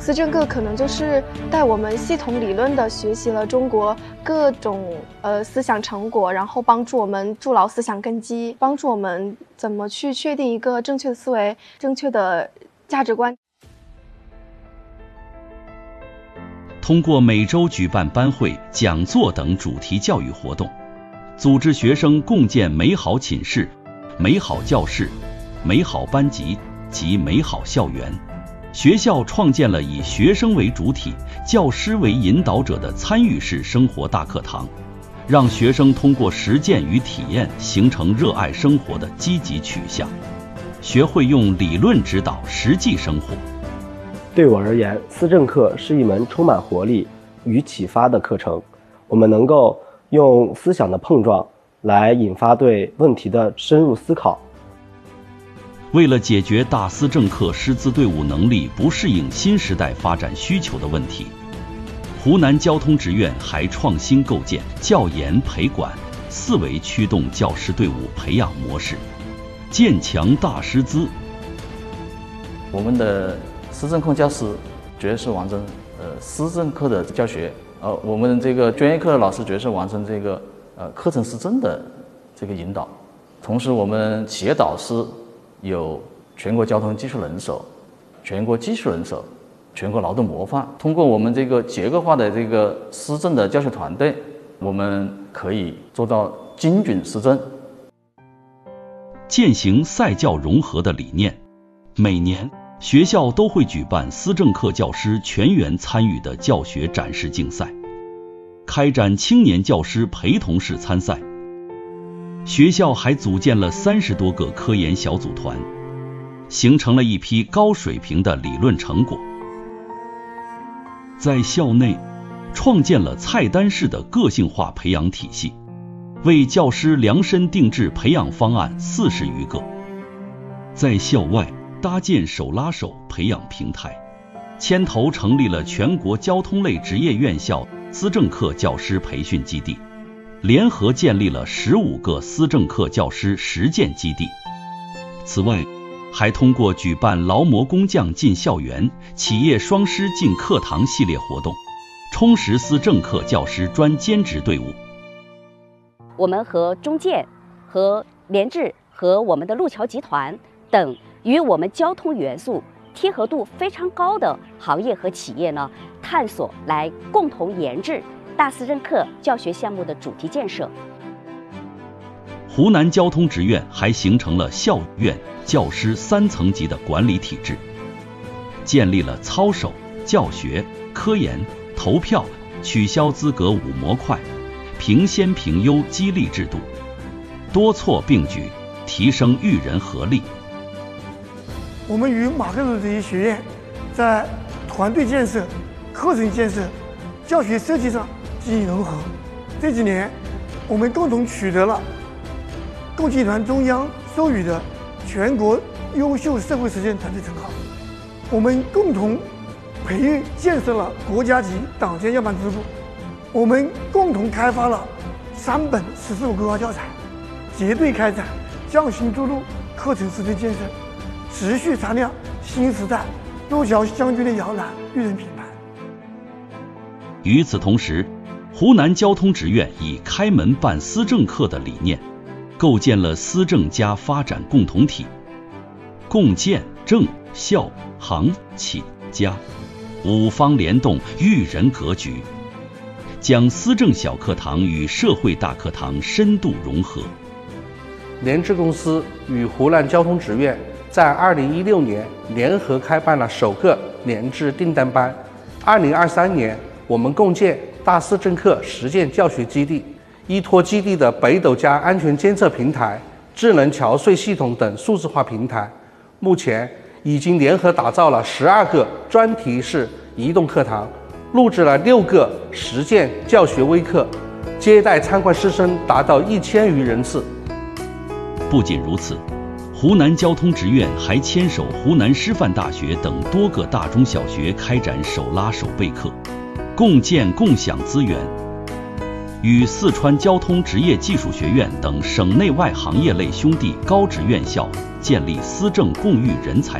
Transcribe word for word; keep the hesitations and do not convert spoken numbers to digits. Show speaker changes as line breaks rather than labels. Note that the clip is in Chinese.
思政课可能就是带我们系统理论的学习了中国各种呃思想成果，然后帮助我们筑牢思想根基，帮助我们怎么去确定一个正确的思维、正确的价值观。
通过每周举办班会、讲座等主题教育活动，组织学生共建美好寝室、美好教室、美好班级及美好校园。学校创建了以学生为主体、教师为引导者的参与式生活大课堂，让学生通过实践与体验形成热爱生活的积极取向，学会用理论指导实际生活。
对我而言，思政课是一门充满活力与启发的课程，我们能够用思想的碰撞来引发对问题的深入思考。
为了解决大思政课师资队伍能力不适应新时代发展需求的问题，湖南交通职院还创新构建教研培管四维驱动教师队伍培养模式，建强大师资。
我们的思政课教师绝是完成呃思政课的教学，呃，我们这个专业课的老师绝是完成这个呃课程思政的这个引导。同时，我们企业导师有全国交通技术人手、全国技术人手、全国劳动模范。通过我们这个结构化的这个思政的教学团队，我们可以做到精准思政，
践行赛教融合的理念。每年学校都会举办思政课教师全员参与的教学展示竞赛，开展青年教师陪同式参赛。学校还组建了三十多个科研小组团，形成了一批高水平的理论成果。在校内创建了菜单式的个性化培养体系，为教师量身定制培养方案四十余个。在校外搭建手拉手培养平台，牵头成立了全国交通类职业院校思政课教师培训基地，联合建立了十五个思政课教师实践基地。此外，还通过举办劳模工匠进校园、企业双师进课堂系列活动，充实思政课教师专兼职队伍。
我们和中建、和联致、和我们的路桥集团等与我们交通元素贴合度非常高的行业和企业呢，探索来共同研制大思政课教学项目的主题建设。
湖南交通职院还形成了校院教师三层级的管理体制，建立了操守、教学、科研、投票、取消资格五模块、评先评优激励制度，多措并举，提升育人合力。
我们与马克思主义学院在团队建设、课程建设、教学设计上进行融合。这几年，我们共同取得了共青团中央授予的全国优秀社会实践团队称号。我们共同培育建设了国家级党建要办支部。我们共同开发了三本“十四五”规划教材，结对开展匠心筑路课程实践建设，持续擦亮新时代路桥将军的摇篮育人品牌。
与此同时，湖南交通职院以开门办思政课的理念，构建了思政家发展共同体，共建政校行企家五方联动，育人格局，将思政小课堂与社会大课堂深度融合。
联致公司与湖南交通职院在二零一六年联合开办了首个联致订单班。二零二三年，我们共建大思政课实践教学基地，依托基地的北斗加安全监测平台、智能桥隧系统等数字化平台，目前已经联合打造了十二个专题式移动课堂，录制了六个实践教学微课，接待参观师生达到一千余人次。
不仅如此，湖南交通职院还牵手湖南师范大学等多个大中小学开展手拉手备课，共建共享资源，与四川交通职业技术学院等省内外行业类兄弟高职院校建立思政共育人才